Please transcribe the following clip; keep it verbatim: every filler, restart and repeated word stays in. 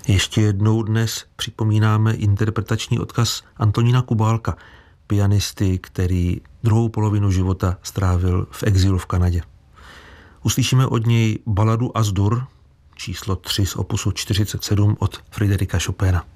Ještě jednou dnes připomínáme interpretační odkaz Antonína Kubálka, pianisty, který druhou polovinu života strávil v exilu v Kanadě. Uslyšíme od něj baladu Az-Dur, číslo tři z opusu čtyřicet sedm od Fryderika Chopina.